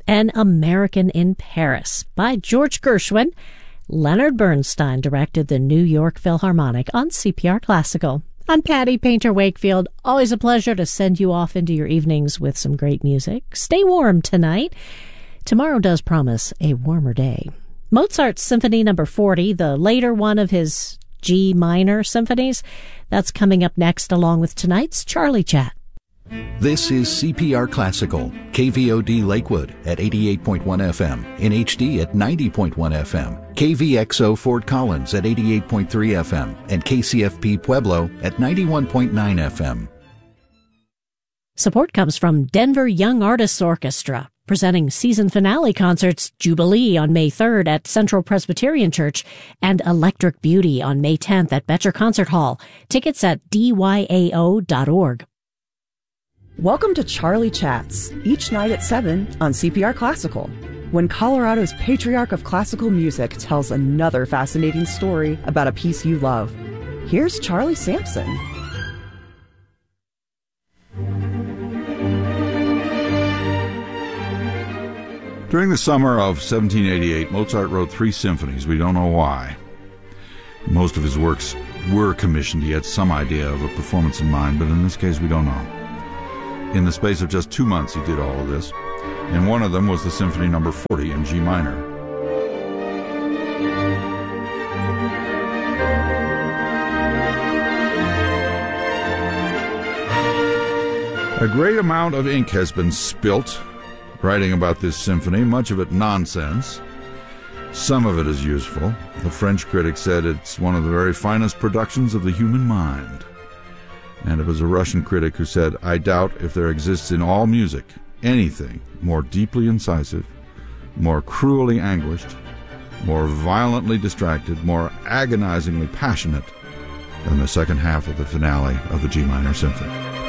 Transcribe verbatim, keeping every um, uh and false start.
An American in Paris by George Gershwin. Leonard Bernstein directed the New York Philharmonic on C P R Classical. I'm Patty Painter Wakefield. Always a pleasure to send you off into your evenings with some great music. Stay warm tonight. Tomorrow does promise a warmer day. Mozart's Symphony Number forty, the later one of his G minor symphonies, that's coming up next along with tonight's Charlie Chat. This is C P R Classical, K V O D Lakewood at eighty-eight point one F M, in H D at ninety point one F M, K V X O Fort Collins at eighty-eight point three F M, and K C F P Pueblo at ninety-one point nine F M. Support comes from Denver Young Artists Orchestra, presenting season finale concerts Jubilee on May third at Central Presbyterian Church and Electric Beauty on May tenth at Betcher Concert Hall. Tickets at D Y A O dot org. Welcome to Charlie Chats, each night at seven on C P R Classical, when Colorado's patriarch of classical music tells another fascinating story about a piece you love. Here's Charlie Sampson. During the summer of seventeen eighty-eight, Mozart wrote three symphonies. We don't know why. Most of his works were commissioned. He had some idea of a performance in mind, but in this case, we don't know. In the space of just two months, he did all of this, and one of them was the Symphony Number forty in G minor. A great amount of ink has been spilt writing about this symphony, much of it nonsense. Some of it is useful. The French critic said it's one of the very finest productions of the human mind. And it was a Russian critic who said, I doubt if there exists in all music anything more deeply incisive, more cruelly anguished, more violently distracted, more agonizingly passionate than the second half of the finale of the G minor symphony.